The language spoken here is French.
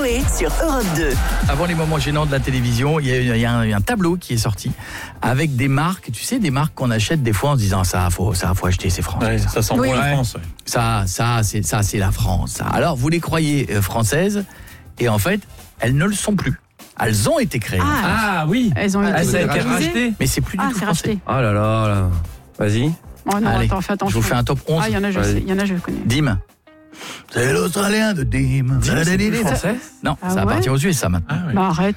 Coé sur Europe 2. Avant les moments gênants de la télévision, il y a un tableau qui est sorti avec des marques, tu sais, des marques qu'on achète des fois en se disant ça faut acheter, c'est français. Ouais, ça sent bon la France. Ouais. Ça c'est la France. Ça. Alors vous les croyez françaises et en fait elles ne le sont plus. Elles ont été créées. Ah oui. Elles ont été ça a été racheté. Mais c'est plus du tout c'est français. racheté. Oh là là. Vas-y. Oh non, Allez, attends, fais attention. je vous fais un top 11. Il y en a, je connais. Dim. C'est l'Australien de Dim. C'est plus français. Non, Ah ça ouais appartient aux USA maintenant. Ah, ouais. Bah arrête.